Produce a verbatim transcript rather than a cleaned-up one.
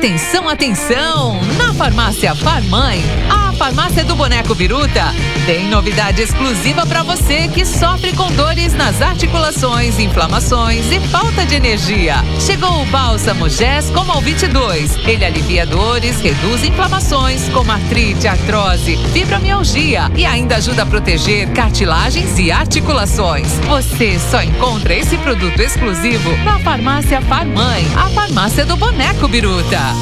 Atenção, atenção! Na Farmácia Farmãe, a farmácia do Boneco Biruta, tem novidade exclusiva para você que sofre com dores nas articulações, inflamações e falta de energia. Chegou o Bálsamo Gés Comal vinte e dois. Ele alivia dores, reduz inflamações como artrite, artrose, fibromialgia e ainda ajuda a proteger cartilagens e articulações. Você só encontra esse produto exclusivo na Farmácia Farmãe, a farmácia do Boneco Biruta.